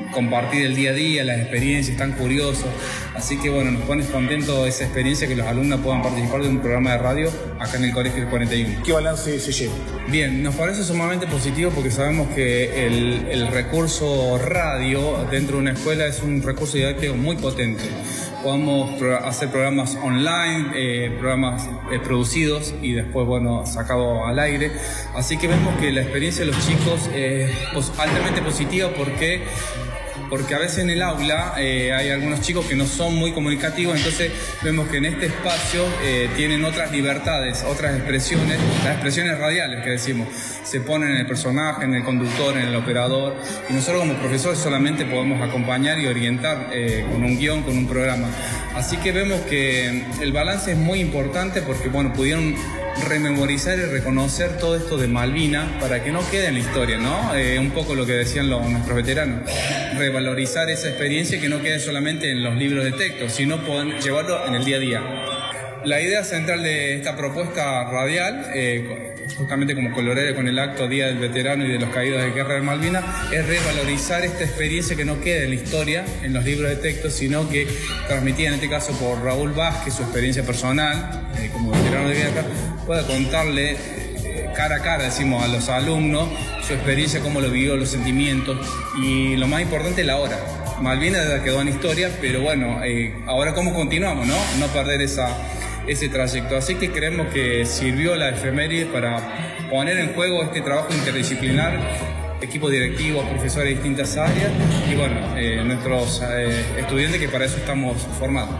compartir el día a día, las experiencias, están curiosos. Así que bueno, nos pone contento esa experiencia que los alumnos puedan participar de un programa de radio acá en el Colegio del 41. ¿Qué balance se lleva? Bien, nos parece sumamente positivo porque sabemos que el recurso radio dentro de una escuela es un recurso didáctico muy potente. Podemos hacer programas online, programas producidos y después, bueno, sacados al aire. Así que vemos que la experiencia de los chicos es altamente positiva porque a veces en el aula hay algunos chicos que no son muy comunicativos, entonces vemos que en este espacio tienen otras libertades, otras expresiones, las expresiones radiales que decimos, se ponen en el personaje, en el conductor, en el operador, y nosotros como profesores solamente podemos acompañar y orientar con un guión, con un programa. Así que vemos que el balance es muy importante porque, bueno, pudieron rememorizar y reconocer todo esto de Malvinas para que no quede en la historia, ¿no? Un poco lo que decían nuestros veteranos, revalorizar esa experiencia y que no quede solamente en los libros de texto, sino poder llevarlo en el día a día. La idea central de esta propuesta radial, justamente como colorero con el acto Día del Veterano y de los Caídos de Guerra de Malvinas, es revalorizar esta experiencia que no quede en la historia, en los libros de texto, sino que transmitida en este caso por Raúl Vázquez, su experiencia personal como veterano de guerra, pueda contarle cara a cara, decimos, a los alumnos su experiencia, cómo lo vivió, los sentimientos y lo más importante, la hora. Malvinas ya quedó en historia, pero bueno, ahora cómo continuamos, ¿no? No perder ese trayecto. Así que creemos que sirvió la efeméride para poner en juego este trabajo interdisciplinar, equipo directivo, profesores de distintas áreas y bueno, nuestros estudiantes que para eso estamos formados.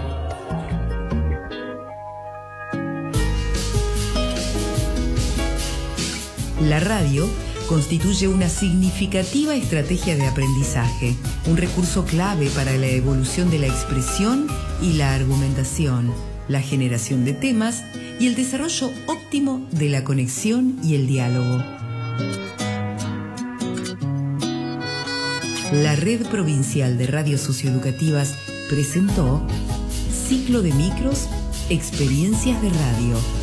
La radio constituye una significativa estrategia de aprendizaje, un recurso clave para la evolución de la expresión y la argumentación, la generación de temas y el desarrollo óptimo de la conexión y el diálogo. La Red Provincial de Radios Socioeducativas presentó Ciclo de Micros, Experiencias de Radio.